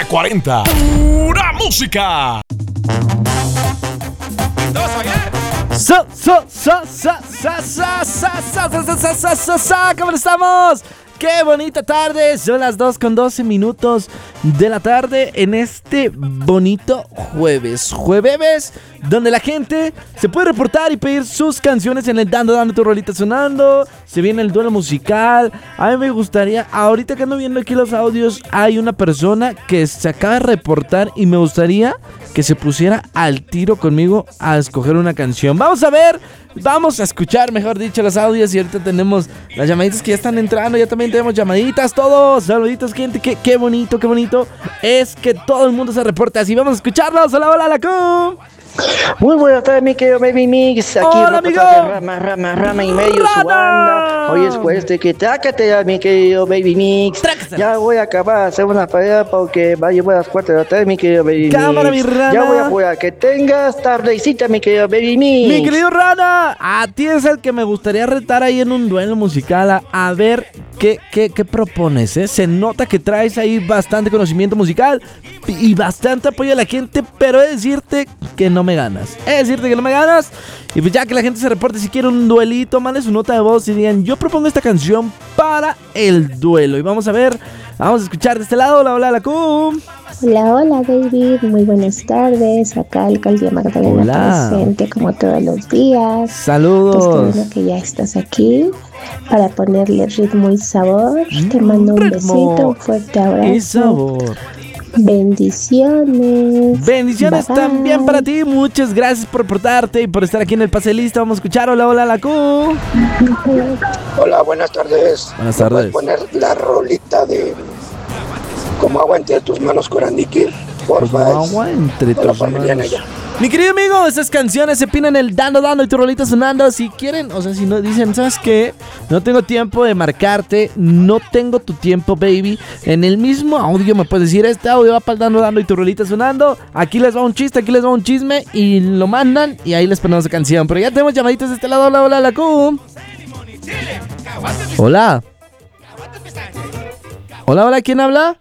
40. ¡Pura música! ¿Cómo estamos? ¡Qué bonita tarde! Son las 2:12 de la tarde en este bonito jueves, donde la gente se puede reportar y pedir sus canciones en el Dando tu rolita sonando. Se viene el duelo musical. A mí me gustaría, ahorita que ando viendo aquí los audios, hay una persona que se acaba de reportar y me gustaría que se pusiera al tiro conmigo a escoger una canción. Vamos a escuchar, mejor dicho, los audios. Y ahorita tenemos las llamaditas que ya están entrando. Ya también tenemos llamaditas todos. Saluditos, gente. Qué bonito es que todo el mundo se reporte así. Vamos a escucharlos. Hola, la Q. Muy buenas tardes, mi querido Baby Mix. Aquí hola, amigo. Rama y medio su banda. Hoy es jueves de que trácate, mi querido Baby Mix. Trácate. Ya voy a acabar de hacer una tarea porque va a llevar a las 4 de la tarde, mi querido Baby Cámara, Mix. mi rana. Ya voy a jugar. Que tengas tardecita, mi querido Baby Mix. Mi querido Rana, a ti es el que me gustaría retar ahí en un duelo musical. A ver qué propones, ¿eh? Se nota que traes ahí bastante conocimiento musical y bastante apoyo a la gente, pero he de decirte que no me ganas. Y pues ya que la gente se reporte, si quiere un duelito, mande su nota de voz y digan: yo propongo esta canción para el duelo. Y vamos a escuchar de este lado. Hola, la Q. Hola, David. Muy buenas tardes. Acá Alcaldía Magdalena presente como todos los días. Saludos. Pues qué bueno que ya estás aquí para ponerle ritmo y sabor. Te mando un besito, un fuerte abrazo. Y sabor. Bendiciones. Bendiciones Bye. También para ti. Muchas gracias por reportarte y por estar aquí en el Pase Lista. Vamos a escuchar. Hola, la Q. Hola, buenas tardes. Buenas tardes. ¿Puedes poner la rolita de Como agua entre tus manos, Corandiki? Porfa. Como agua entre tus manos. Ya. Mi querido amigo, esas canciones se pinan el dando y tu rolita sonando. Si quieren, o sea, si no dicen, ¿sabes qué? No tengo tiempo de marcarte, no tengo tu tiempo, baby. En el mismo audio me puedes decir: este audio va para el dando y tu rolita sonando. Aquí les va un chiste, aquí les va un chisme. Y lo mandan y ahí les ponemos la canción. Pero ya tenemos llamaditas de este lado. Hola, la Q. Hola. Hola, ¿quién habla?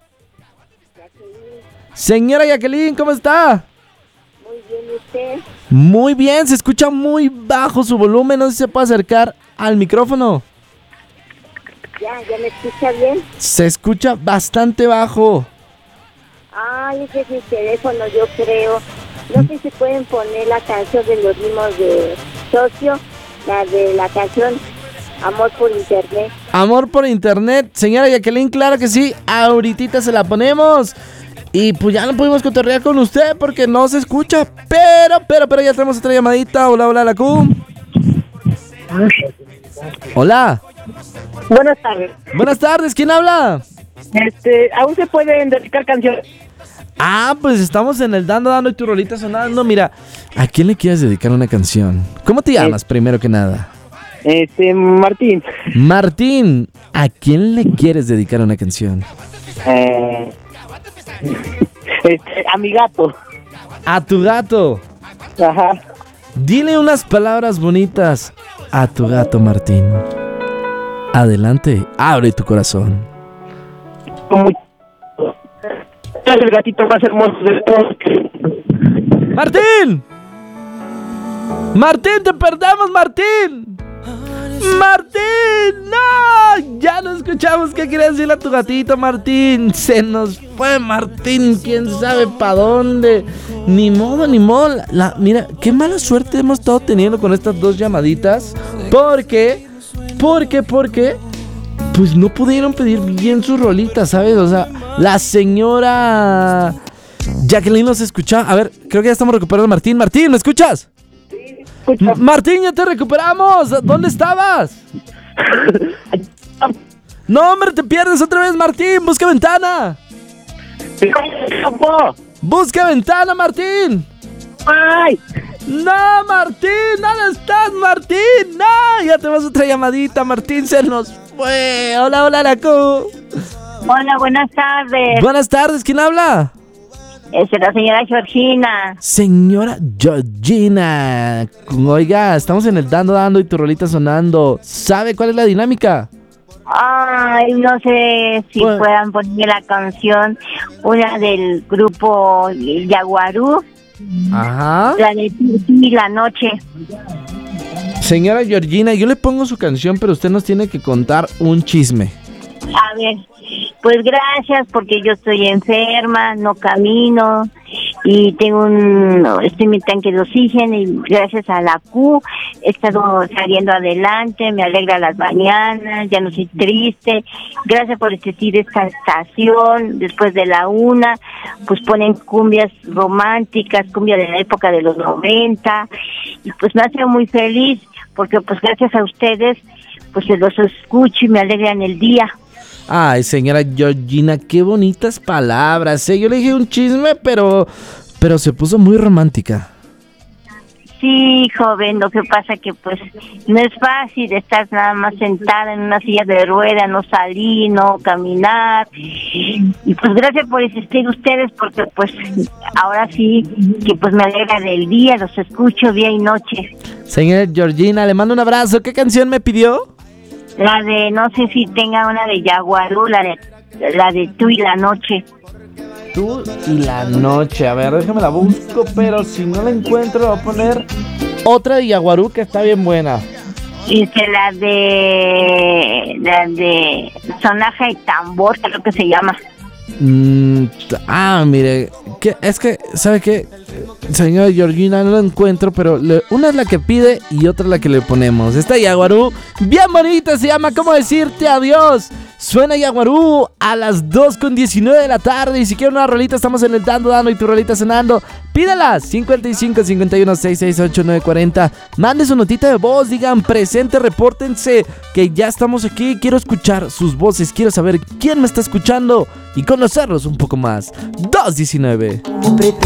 Señora Jacqueline, ¿cómo está? ¿Usted? Muy bien, se escucha muy bajo su volumen, no sé si se puede acercar al micrófono. ¿Ya me escucha bien? Se escucha bastante bajo. Ay, ese es mi teléfono, yo creo. No sé si pueden poner la canción de los ritmos de Socio, la de la canción Amor por Internet. Amor por Internet, señora Jacqueline, claro que sí, ahorita se la ponemos. Y pues ya no pudimos cotorrear con usted porque no se escucha. Pero ya tenemos otra llamadita. Hola, la Q. Hola. Buenas tardes. Buenas tardes, ¿quién habla? Aún se pueden dedicar canciones. Pues estamos en el dando y tu rolita sonando. Mira, ¿a quién le quieres dedicar una canción? ¿Cómo te llamas, primero que nada? Martín. Martín, ¿a quién le quieres dedicar una canción? A mi gato. A tu gato. Ajá. Dile unas palabras bonitas a tu gato, Martín. Adelante, abre tu corazón. El gatito más hermoso de todos. ¡Martín! ¡Martín, te perdemos, Martín! ¡Martín! ¡No! Ya no escuchamos qué querías decirle a tu gatito, Martín. Se nos fue, Martín. ¿Quién sabe para dónde? Ni modo. Mira, qué mala suerte hemos estado teniendo con estas dos llamaditas. Porque pues no pudieron pedir bien sus rolitas, ¿sabes? O sea, la señora Jacqueline nos escucha. A ver, creo que ya estamos recuperando a Martín. Martín, ¿me escuchas? Martín, ya te recuperamos. ¿Dónde estabas? No, hombre, te pierdes otra vez, Martín. Busca ventana. Busca ventana, Martín. ¡Ay! No, Martín, ¿dónde estás, Martín? No, ya tenemos otra llamadita, Martín, se nos fue. Hola, la Q. Hola, buenas tardes. Buenas tardes, ¿quién habla? Es la señora Georgina. Señora Georgina. Oiga, estamos en el dando y tu rolita sonando. ¿Sabe cuál es la dinámica? Ay, no sé si Bueno. puedan poner la canción, una del grupo Yaguarú, Ajá. la de Tú y la noche. Señora Georgina, yo le pongo su canción, pero usted nos tiene que contar un chisme. A ver, pues gracias porque yo estoy enferma, no camino y estoy en mi tanque de oxígeno y gracias a la Q he estado saliendo adelante, me alegra las mañanas, ya no soy triste. Gracias por existir esta estación. Después de la 1, pues ponen cumbias románticas, cumbia de la época de los 90 y pues me hace muy feliz porque pues gracias a ustedes pues se los escucho y me alegran el día. Ay, señora Georgina, qué bonitas palabras, ¿eh? Yo le dije un chisme, pero se puso muy romántica. Sí, joven, lo que pasa que pues no es fácil estar nada más sentada en una silla de rueda, no salir, no caminar. Y pues gracias por existir ustedes porque pues ahora sí que pues me alegra del día, los escucho día y noche. Señora Georgina, le mando un abrazo. ¿Qué canción me pidió? La de, no sé si tenga una de Yaguarú, la de Tú y la noche. Tú y la noche. A ver, déjame la busco, pero si no la encuentro, voy a poner otra de Yaguarú que está bien buena. Y que la de Sonaja y Tambor, creo que se llama. Mire, es que, ¿sabe qué? Señora Georgina, no la encuentro, pero una es la que pide y otra es la que le ponemos. Esta Yaguarú, bien bonita, se llama ¿Cómo decirte adiós? Suena Yaguarú a las 2:19 de la tarde. Y si quieren una rolita, estamos en el dando y tu rolita sonando. Pídala, 55 51 668 940. Mande su notita de voz, digan presente, repórtense, que ya estamos aquí. Quiero escuchar sus voces, quiero saber quién me está escuchando y conocerlos un poco más. 2:19.